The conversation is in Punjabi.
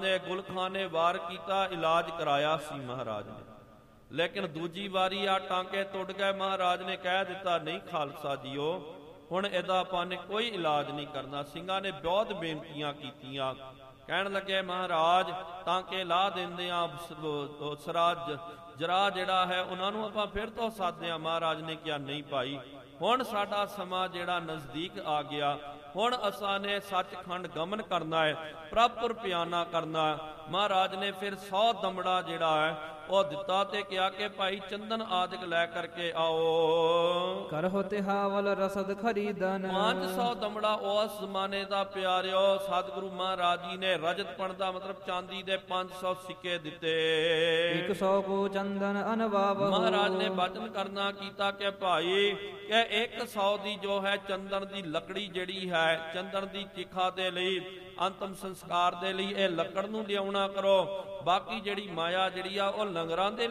ਨੇ ਗੁਲਖਾਨੇ ਵਾਰ ਕੀਤਾ, ਇਲਾਜ ਕਰਾਇਆ ਸੀ ਮਹਾਰਾਜ ਨੇ। ਲੇਕਿਨ ਦੂਜੀ ਵਾਰੀ ਆ ਟਾਂਕੇ ਟੁੱਟ ਗਏ। ਮਹਾਰਾਜ ਨੇ ਕਹਿ ਦਿੱਤਾ, ਨਹੀਂ ਖਾਲਸਾ ਜੀਓ, ਹੁਣ ਇਹਦਾ ਆਪਾਂ ਨੇ ਕੋਈ ਇਲਾਜ ਨਹੀਂ ਕਰਨਾ। ਸਿੰਘਾਂ ਨੇ ਬਹੁਤ ਬੇਨਤੀਆਂ ਕੀਤੀਆਂ। ਕਹਿਣ ਲੱਗੇ, ਮਹਾਰਾਜ ਟਾਂਕੇ ਲਾ ਦਿੰਦੇ ਆ, ਜਰਾ ਜਿਹੜਾ ਹੈ ਉਹਨਾਂ ਨੂੰ ਆਪਾਂ ਫਿਰ ਤੋਂ ਸਾਧਦੇ ਆ। ਮਹਾਰਾਜ ਨੇ ਕਿਹਾ, ਨਹੀਂ ਭਾਈ, ਹੁਣ ਸਾਡਾ ਸਮਾਂ ਜਿਹੜਾ ਨਜ਼ਦੀਕ ਆ ਗਿਆ, ਹੁਣ ਅਸਾਂ ਨੇ ਸੱਚਖੰਡ ਗਮਨ ਕਰਨਾ ਹੈ, ਪ੍ਰਭੁਰ ਪਿਆਨਾ ਕਰਨਾ। ਮਹਾਰਾਜ ਨੇ ਫਿਰ 100 ਦਮੜਾ ਜਿਹੜਾ ਹੈ ਉਹ ਦਿੱਤਾ ਤੇ ਕਿਹਾ ਕਿ ਭਾਈ ਚੰਦਨ ਆਦਿਕ ਲੈ ਕਰਕੇ ਆਓ। ਕਰਹੁ ਤਿਹਾਵਲ ਰਸਦ ਖਰੀਦਨ। 500 ਦਮੜਾ ਉਸ ਜ਼ਮਾਨੇ ਦਾ ਪਿਆਰਿਓ ਸਤਿਗੁਰੂ ਮਹਾਰਾਜ ਜੀ ਨੇ ਰਜਤ ਪਣ ਦਾ ਮਤਲਬ ਚਾਂਦੀ ਦੇ 500 ਸਿੱਕੇ ਦਿੱਤੇ। 100 ਕੋ ਚੰਦਨ ਅਨਵਾਵ। ਮਹਾਰਾਜ ਨੇ ਬਚਨ ਕਰਨਾ ਕੀਤਾ ਕਿ ਭਾਈ ਕਿ 100 ਦੀ ਜੋ ਹੈ ਚੰਦਨ ਦੀ ਲੱਕੜੀ ਜਿਹੜੀ ਹੈ, ਚੰਦਨ ਦੀ ਚਿਖਾ ਦੇ ਲਈ, ਅੰਤਮ ਸੰਸਕਾਰ ਦੇ ਲਈ ਇਹ ਲੱਕੜ ਨੂੰ ਲਿਆਉਣਾ ਕਰੋ। ਬਾਕੀ ਜਿਹੜੀ ਮਾਇਆ ਜਿਹੜੀ ਆ ਉਹ ਲੰਗਰਾਂ ਦੇ